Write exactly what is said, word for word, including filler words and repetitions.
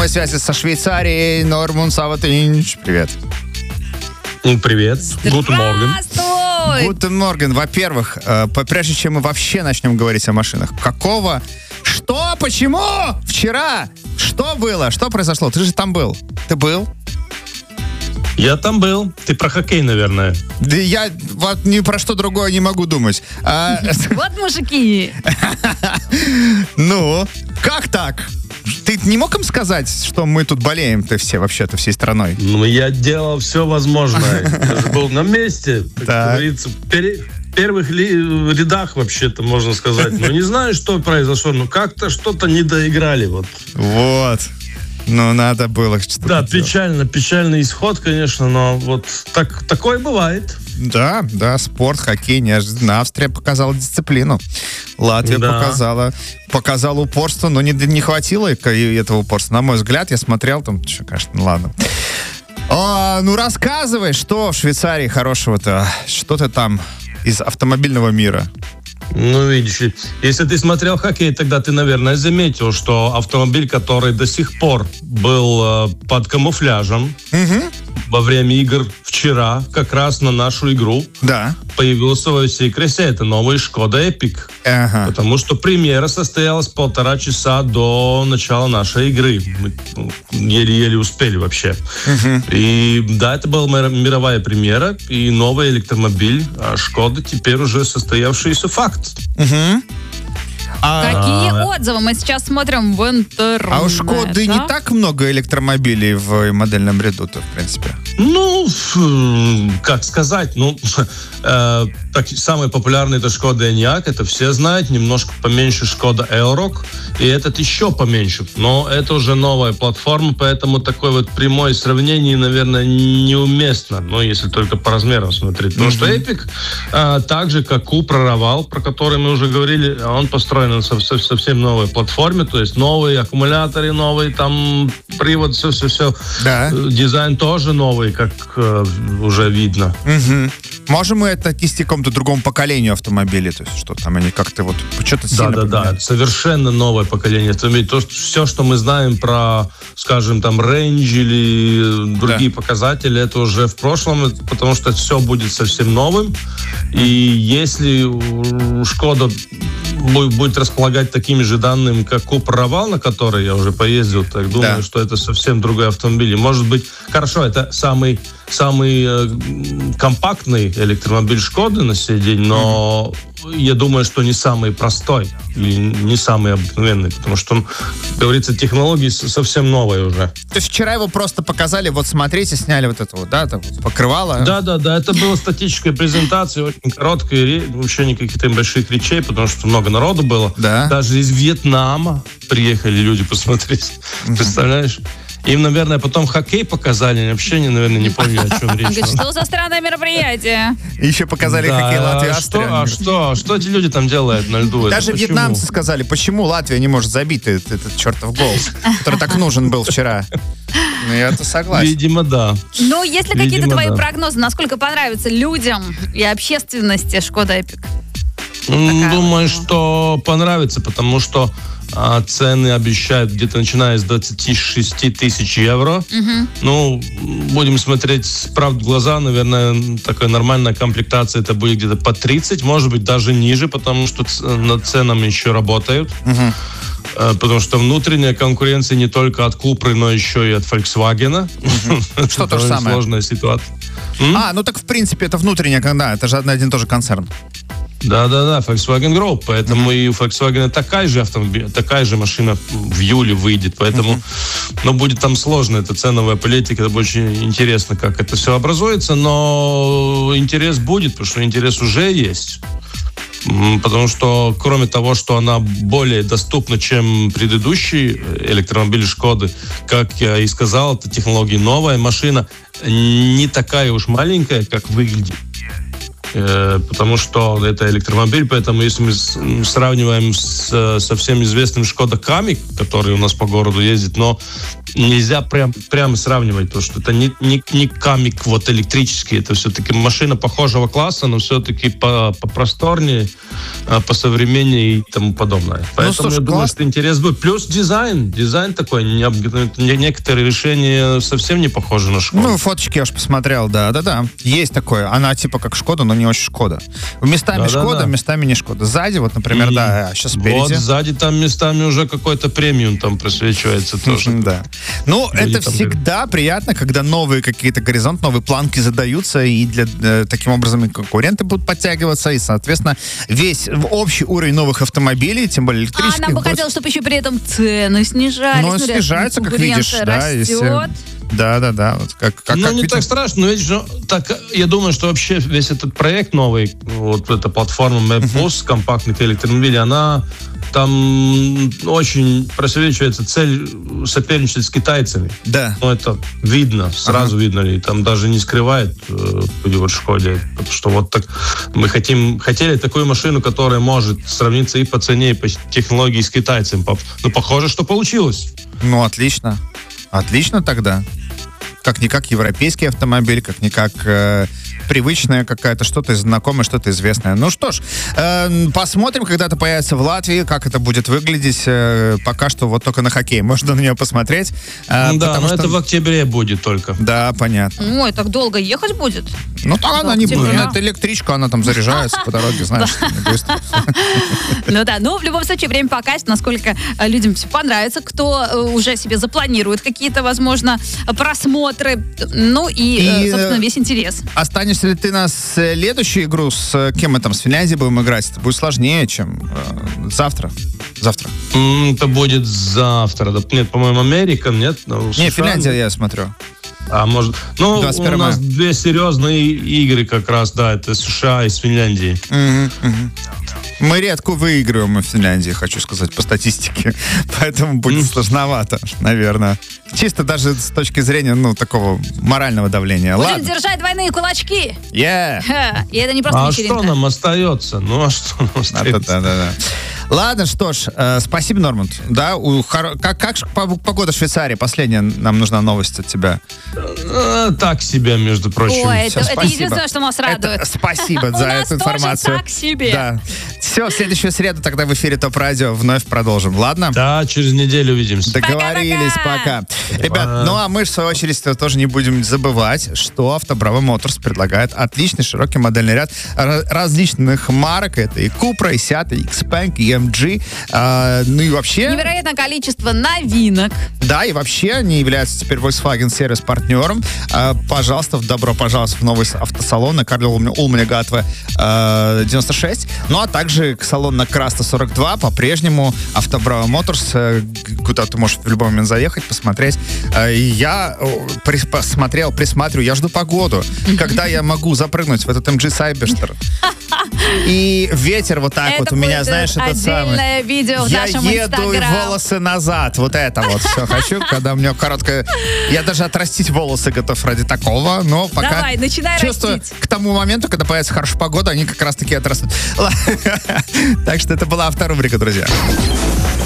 прямой связи со Швейцарией Нормун Саватинч. Привет. Привет. Гутен морген. Гутен морген. Во-первых, э, прежде чем мы вообще начнем говорить о машинах, какого... Что? Почему? Вчера? Что было? Что произошло? Ты же там был. Ты был? Я там был. Ты про хоккей, наверное. Да я вот ни про что другое не могу думать. А... Вот мужики. Ну, как так? Ты не мог им сказать, что мы тут болеем-то все, вообще-то, всей страной? Ну, я делал все возможное. Я же был на месте, как говорится, в первых рядах, вообще-то, можно сказать. Но не знаю, что произошло, но как-то что-то не доиграли. Вот. Вот. Ну, надо было что-то Да, делать. печально, печальный исход, конечно, но вот так, такое бывает. Да, да, спорт, хоккей, неожиданно. Австрия показала дисциплину. Латвия да. показала, показала упорство, но не, не хватило этого упорства. На мой взгляд, я смотрел там, что, конечно, ну ладно. А, ну, рассказывай, что в Швейцарии хорошего-то? Что ты там из автомобильного мира? Ну, видишь, если ты смотрел хоккей, тогда ты, наверное, заметил, что автомобиль, который до сих пор был э, под камуфляжем угу. во время игр вчера, как раз на нашу игру, да. появился во всей красе. Это новый Шкода Эпик. Ага. Потому что премьера состоялась полтора часа до начала нашей игры. Мы еле-еле успели вообще. Угу. И да, это была мировая премьера, и новый электромобиль Шкода теперь уже состоявшийся факт. Угу. А... Какие отзывы? Мы сейчас смотрим в интернете. А у Шкоды да? не так много электромобилей в модельном ряду-то, в принципе. Ну, как сказать, ну, э, так, самый популярный это Шкода Enyaq, это все знают, немножко поменьше Шкода Elroq, и этот еще поменьше. Но это уже новая платформа, поэтому такое вот прямое сравнение, наверное, неуместно, ну, если только по размерам смотреть. Потому mm-hmm. что Epic, э, так же, как Cupra Raval, про который мы уже говорили, он построен на совсем новой платформе, то есть новые аккумуляторы, новый там привод, все-все-все. Да. Дизайн тоже новый, как э, уже видно. Угу. Можем мы это отнести к какому-то другому поколению автомобилей? То есть, что там они как-то вот что-то сильно Да, да, да. Совершенно новое поколение автомобилей. То, что, все, что мы знаем про, скажем, там, рейндж или другие да. показатели, это уже в прошлом, потому что все будет совсем новым. И если Шкода будет располагать такими же данными, как Cupra Raval, на который я уже поездил, так думаю, да. что это совсем другой автомобиль. И, может быть, хорошо, это самый, самый э, компактный электромобиль Шкоды на сей день, но mm-hmm. я думаю, что не самый простой и не самый обыкновенный, потому что, как говорится, технологии совсем новые уже. То есть вчера его просто показали, вот смотрите, сняли вот это вот, да, там покрывало? Да, да, да, это была статическая презентация, очень короткая, вообще никаких там больших речей, потому что много народу было. Да. Даже из Вьетнама приехали люди посмотреть. Mm-hmm. Представляешь? Им, наверное, потом хоккей показали. Они вообще, наверное, не поняли, о чем речь. Что за странное мероприятие? Еще показали да, хоккей Латвии, Австрии. А что? Что эти люди там делают на льду? Даже это вьетнамцы сказали, почему Латвия не может забить этот, этот чертов гол, который так нужен был вчера. Ну, я-то согласен. Видимо, да. Ну, есть ли Видимо, какие-то твои да. прогнозы, насколько понравится людям и общественности Шкода Эпик? Думаю, что понравится, потому что а, цены обещают где-то начиная с двадцати шести тысяч евро. Угу. Ну, будем смотреть правду в глаза, наверное, такая нормальная комплектация это будет где-то по тридцать, может быть, даже ниже, потому что над ценами еще работают. Угу. Потому что внутренняя конкуренция не только от Cupra, но еще и от Volkswagen. Угу. Что то же самое. Сложная ситуация. А, ну так в принципе это внутренняя, да, это же один и тот же концерн. Да-да-да, Volkswagen Group, поэтому mm-hmm. и у Volkswagen такая же автомобиль, такая же машина в июле выйдет, поэтому, mm-hmm. ну, будет там сложно, это ценовая политика, это очень интересно, как это все образуется, но интерес будет, потому что интерес уже есть. Потому что, кроме того, что она более доступна, чем предыдущий электромобиль Шкоды, как я и сказал, это технология новая, машина не такая уж маленькая, как выглядит. Потому что это электромобиль, поэтому если мы сравниваем с совсем известным Шкода Камик, который у нас по городу ездит, но нельзя прям, прямо сравнивать, потому что это не, не, не Камик вот электрический, это все-таки машина похожего класса, но все-таки по, попросторнее, а, посовременнее и тому подобное. Поэтому слушай, я думаю, класс. что интерес будет. Плюс дизайн. Дизайн такой. необыкновенный. Некоторые решения совсем не похожи на Шкоду. Ну, фоточки я уж посмотрел, да-да-да. Есть такое. Она типа как Шкода, но не очень Шкода. Местами Да-да-да. Шкода, местами не Шкода. Сзади, вот, например, И да, сейчас Вот спереди. сзади там местами уже какой-то премиум там просвечивается тоже. Да. Ну, Люди это там всегда приятно, когда новые какие-то горизонты, новые планки задаются, и для, э, таким образом и конкуренты будут подтягиваться, и, соответственно, весь общий уровень новых автомобилей, тем более А электрических, нам бы будет- хотелось, чтобы еще при этом цены снижались. ну, ряд снижаются, как видишь, конкуренция да, если... растет. Да, да, да. Вот как, как, Ну, как не видим. так страшно, но видишь, ну, так, я думаю, что вообще весь этот проект новый, вот эта платформа MapBus, компактных электромобилей, она там очень просвечивается цель соперничать с китайцами. Да. Ну, это видно, сразу Ага. видно, и там даже не скрывает э, люди вот в Шкоде, что вот так мы хотим, хотели такую машину, которая может сравниться и по цене, и по технологии с китайцем. По- Ну, похоже, что получилось. Ну, отлично. Отлично тогда. Как-никак европейский автомобиль, как-никак э, привычная какая-то, что-то знакомое, что-то известное. Ну что ж, э, посмотрим, когда это появится в Латвии, как это будет выглядеть. Э, пока что вот только на хоккей можно на нее посмотреть. Э, да, потому но что- это в октябре будет только. Да, понятно. Ой, так долго ехать будет? Ну, так она Да, не октября. будет. Это электричка, она там заряжается по дороге, знаешь, не быстро. Ну да, ну в любом случае время покажет, насколько э, людям все понравится, кто э, уже себе запланирует какие-то, возможно, просмотры, ну и, э, И, собственно, э, весь интерес. Останешься ли ты на следующую игру? С э, кем мы там? С Финляндией будем играть? Это будет сложнее, чем э, завтра. Завтра. М, Это будет завтра. Да, нет, по-моему, Америка, нет? Ну, Не, США. Финляндия, я смотрю. А может... Ну, двадцать у первого нас мая. две серьезные игры как раз, да, это США и с Финляндией. Мгм, мгм. Мы редко выигрываем в Финляндии, хочу сказать, по статистике. Поэтому будет сложновато, наверное. Чисто даже с точки зрения, ну, такого морального давления. Будем Ладно. держать двойные кулачки. Yeah. Ха, и это не просто А вечеринка. что нам остается? Ну, а что нам А, остается? да, да, да. Ладно, что ж, э, спасибо, Норманд. Да, у, хоро- как, как ж по- погода в Швейцарии? Последняя нам нужна новость от тебя. А, так себе, между прочим. Ой, Всё, это, это спасибо. единственное, что нас радует. Это- спасибо У за нас эту тоже информацию. так себе. Да. Все, в следующую среду тогда в эфире ТОП Радио вновь продолжим. Ладно? Да, через неделю увидимся. Договорились, пока. Ребят, ну а мы, в свою очередь, тоже не будем забывать, что Автобраво Моторс предлагает отличный широкий модельный ряд ра- различных марок. Это и Cupra, и Seat, и Xpeng, и эм джи. А, ну и вообще... Невероятное количество новинок. Да, и вообще они являются теперь Volkswagen сервис-партнером. А, пожалуйста, добро пожаловать в новый автосалон на Карла Улманя Гатве а, девяносто шесть. Ну, а также к салону на Краста сорок два. По-прежнему Автобраво Моторс, э, куда ты можешь в любой момент заехать, посмотреть. А, и я о, прис- посмотрел, присматриваю, я жду погоду. Когда я могу запрыгнуть в этот эм джи Cyberster. И ветер вот так Это вот у меня, будет знаешь, это самое. отдельное видео в Я нашем еду и Инстаграм. волосы назад. Вот это вот все хочу, когда у меня короткая... Я даже отрастить волосы готов ради такого, но пока... Давай, начинай чувствую, растить. к тому моменту, когда появится хорошая погода, они как раз-таки отрастут. Так что это была авторубрика, друзья.